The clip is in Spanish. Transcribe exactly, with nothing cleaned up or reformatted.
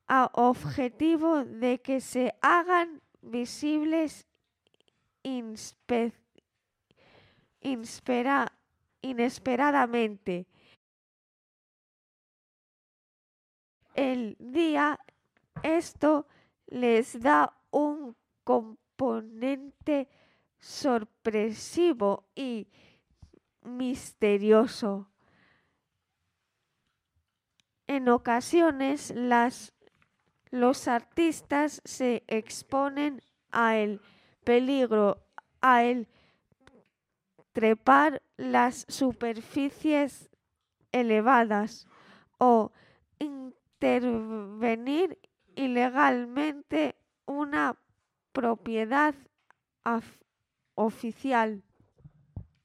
a objetivo de que se hagan visibles inspe- inspera- inesperadamente. El día, esto les da un componente sorpresivo y misterioso. En ocasiones las, los artistas se exponen al peligro, al trepar las superficies elevadas o intervenir ilegalmente una propiedad oficial.